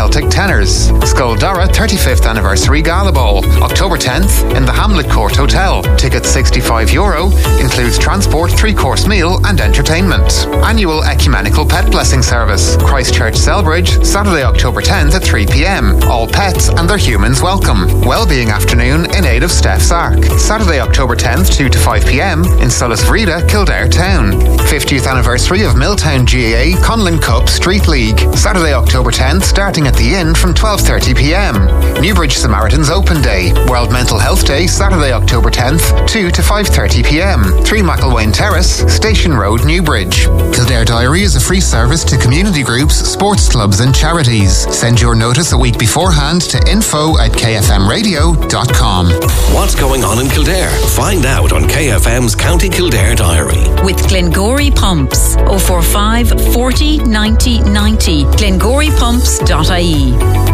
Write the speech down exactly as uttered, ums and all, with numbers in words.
Celtic Tenors. Skuldara thirty-fifth Anniversary Gala Ball, October tenth in the Hamlet Court Hotel. Tickets sixty-five euro, includes transport, three-course meal and entertainment. Annual Ecumenical Pet Blessing Service, Christchurch Selbridge, Saturday October tenth at three p.m. All pets and their humans welcome. Wellbeing Afternoon in aid of Steph's Ark, Saturday October tenth, two to five p.m. in Solis Vrida, Kildare Town. fiftieth Anniversary of Milltown G A A Conlon Cup Street League, Saturday October tenth, starting at the Inn from twelve thirty p.m. Newbridge Samaritans Open Day, World Mental Health Day, Saturday October tenth, two to five thirty p.m. three McElwain Terrace, Station Road, Newbridge. Kildare Diary is a free service to community groups, sports clubs and charities. Send your notice a week beforehand to info at k f m radio dot com. What's going on in Kildare? Find out on K F M's County Kildare Diary. With Glengory Pumps, oh four five, forty, ninety, ninety, glengory pumps dot I E.